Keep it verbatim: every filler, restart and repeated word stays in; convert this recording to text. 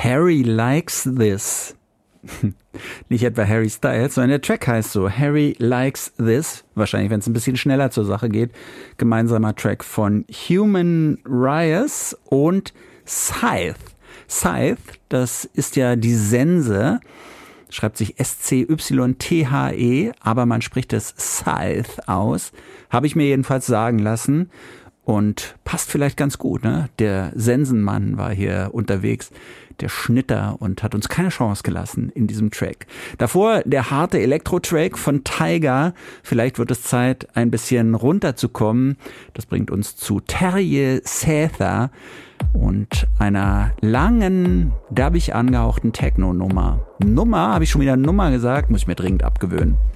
Harry Likes This. Nicht etwa Harry Styles, sondern der Track heißt so, Harry Likes This. Wahrscheinlich, wenn es ein bisschen schneller zur Sache geht. Gemeinsamer Track von Human Riot und Scythe. Scythe, das ist ja die Sense, schreibt sich S C Y T H E, aber man spricht es Scythe aus. Habe ich mir jedenfalls sagen lassen. Und passt vielleicht ganz gut, ne? Der Sensenmann war hier unterwegs, der Schnitter, und hat uns keine Chance gelassen in diesem Track. Davor der harte Elektro-Track von Tyga. Vielleicht wird es Zeit, ein bisschen runterzukommen. Das bringt uns zu Terje Sæther und einer langen, dubbig angehauchten Techno-Nummer. Nummer, habe ich schon wieder Nummer gesagt, muss ich mir dringend abgewöhnen.